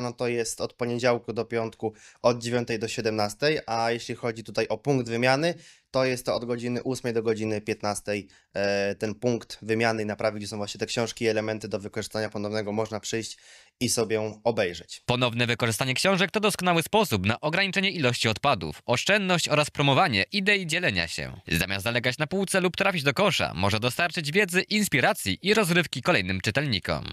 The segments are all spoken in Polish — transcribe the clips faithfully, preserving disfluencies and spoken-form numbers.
no to jest od poniedziałku do piątku od dziewiątej do siedemnastej, a jeśli chodzi tutaj o punkt wymiany, to jest to od godziny ósmej do godziny piętnastej. E, ten punkt wymiany i naprawy, gdzie są właśnie te książki i elementy do wykorzystania ponownego, można przyjść i sobie obejrzeć. Ponowne wykorzystanie książek to doskonały sposób na ograniczenie ilości odpadów, oszczędność oraz promowanie idei dzielenia się. Zamiast zalegać na półce lub trafić do kosza, może dostarczyć wiedzy, inspiracji i rozrywki kolejnym czytelnikom.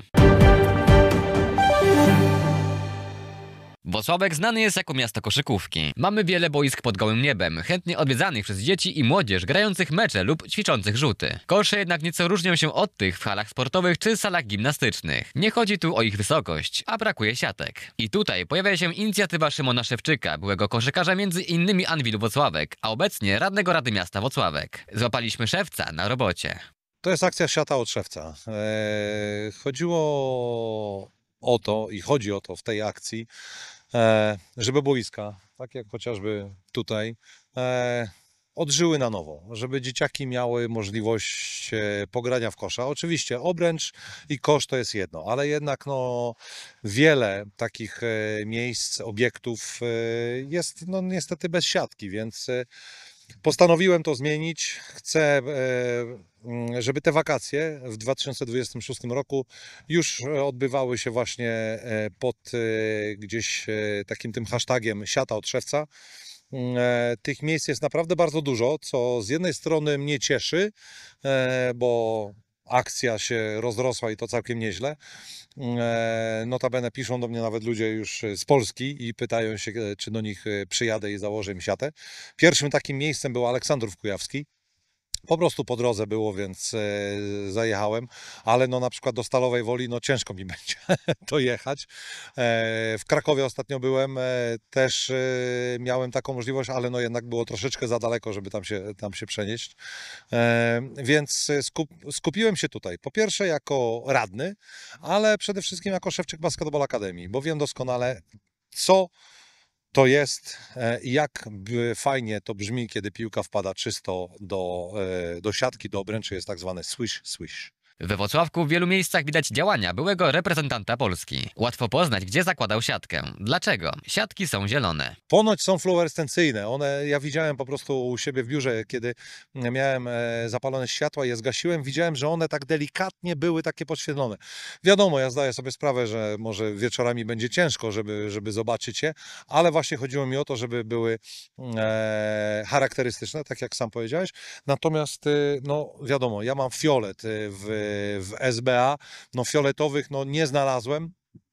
Włocławek znany jest jako miasto koszykówki. Mamy wiele boisk pod gołym niebem, chętnie odwiedzanych przez dzieci i młodzież grających mecze lub ćwiczących rzuty. Kosze jednak nieco różnią się od tych w halach sportowych czy salach gimnastycznych. Nie chodzi tu o ich wysokość, a brakuje siatek. I tutaj pojawia się inicjatywa Szymona Szewczyka, byłego koszykarza między innymi Anwilu Włocławek, a obecnie radnego Rady Miasta Włocławek. Złapaliśmy szewca na robocie. To jest akcja siata od szewca. Eee, chodziło o to i chodzi o to w tej akcji, e, żeby boiska, tak jak chociażby tutaj, e, odżyły na nowo, żeby dzieciaki miały możliwość e, pogrania w kosza. Oczywiście obręcz i kosz to jest jedno, ale jednak no, wiele takich e, miejsc, obiektów e, jest no, niestety bez siatki, więc e, postanowiłem to zmienić. Chcę, e, żeby te wakacje w dwa tysiące dwudziestym szóstym roku już odbywały się właśnie e, pod e, gdzieś e, takim tym hashtagiem siata od szewca. E, Tych miejsc jest naprawdę bardzo dużo, co z jednej strony mnie cieszy, e, bo akcja się rozrosła i to całkiem nieźle. E, Notabene piszą do mnie nawet ludzie już z Polski i pytają się, czy do nich przyjadę i założę im siatę. Pierwszym takim miejscem był Aleksandrów Kujawski. Po prostu po drodze było, więc e, zajechałem, ale no na przykład do Stalowej Woli no ciężko mi będzie to jechać. E, w Krakowie ostatnio byłem, e, też e, miałem taką możliwość, ale no jednak było troszeczkę za daleko, żeby tam się, tam się przenieść. E, więc skup, skupiłem się tutaj, po pierwsze jako radny, ale przede wszystkim jako Szewczyk Basketball Academy, bo wiem doskonale, co to jest i jak fajnie to brzmi, kiedy piłka wpada czysto do, do siatki, do obręczy, jest tak zwane swish, swish. We Włocławku w wielu miejscach widać działania byłego reprezentanta Polski. Łatwo poznać, gdzie zakładał siatkę. Dlaczego? Siatki są zielone. Ponoć są fluorescencyjne. One, ja widziałem po prostu u siebie w biurze, kiedy miałem zapalone światła i je zgasiłem, widziałem, że one tak delikatnie były takie podświetlone. Wiadomo, ja zdaję sobie sprawę, że może wieczorami będzie ciężko, żeby, żeby zobaczyć je, ale właśnie chodziło mi o to, żeby były e, charakterystyczne, tak jak sam powiedziałeś. Natomiast, no wiadomo, ja mam fiolet w w S B A, no fioletowych no nie znalazłem,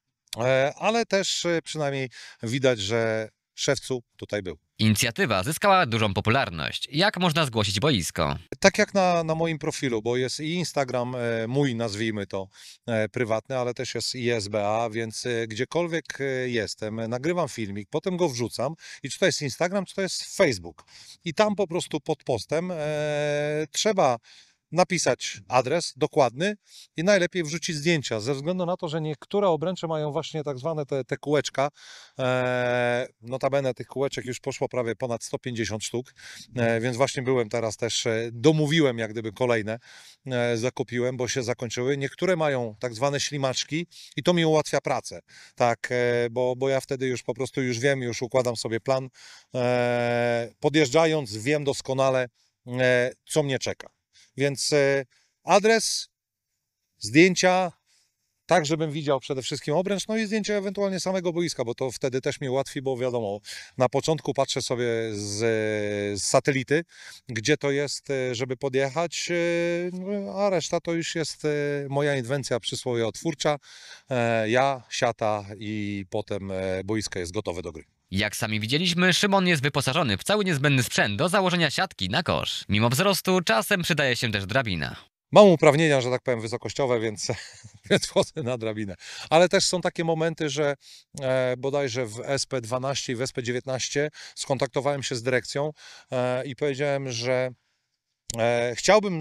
ale też przynajmniej widać, że szewcu tutaj był. Inicjatywa zyskała dużą popularność. Jak można zgłosić boisko? Tak jak na, na moim profilu, bo jest i Instagram mój, nazwijmy to, prywatny, ale też jest i S B A, więc gdziekolwiek jestem, nagrywam filmik, potem go wrzucam i czy to jest Instagram, czy to jest Facebook. I tam po prostu pod postem e, trzeba napisać adres dokładny i najlepiej wrzucić zdjęcia, ze względu na to, że niektóre obręcze mają właśnie tak zwane te, te kółeczka. E, notabene tych kółeczek już poszło prawie ponad sto pięćdziesiąt sztuk, e, więc właśnie byłem teraz też, e, domówiłem jak gdyby kolejne, e, zakupiłem, bo się zakończyły. Niektóre mają tak zwane ślimaczki i to mi ułatwia pracę, tak, e, bo, bo ja wtedy już po prostu już wiem, już układam sobie plan. E, podjeżdżając wiem doskonale, e, co mnie czeka. Więc adres, zdjęcia, tak żebym widział przede wszystkim obręcz, no i zdjęcie ewentualnie samego boiska, bo to wtedy też mi ułatwi, bo wiadomo, na początku patrzę sobie z, z satelity, gdzie to jest, żeby podjechać, a reszta to już jest moja inwencja przysłowiowa twórcza, ja, siata i potem boisko jest gotowe do gry. Jak sami widzieliśmy, Szymon jest wyposażony w cały niezbędny sprzęt do założenia siatki na kosz. Mimo wzrostu czasem przydaje się też drabina. Mam uprawnienia, że tak powiem, wysokościowe, więc, więc wchodzę na drabinę. Ale też są takie momenty, że e, bodajże w S P dwanaście i w S P dziewiętnaście skontaktowałem się z dyrekcją e, i powiedziałem, że E, chciałbym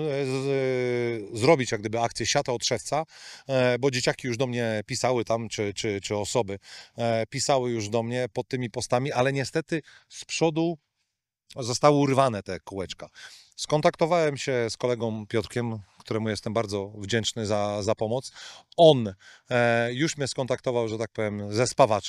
z, zrobić jak gdyby akcję siata od szewca, e, bo dzieciaki już do mnie pisały tam, czy, czy, czy osoby e, pisały już do mnie pod tymi postami, ale niestety z przodu zostały urwane te kółeczka. Skontaktowałem się z kolegą Piotrkiem, któremu jestem bardzo wdzięczny za, za pomoc. On e, już mnie skontaktował, że tak powiem, ze spawaczy.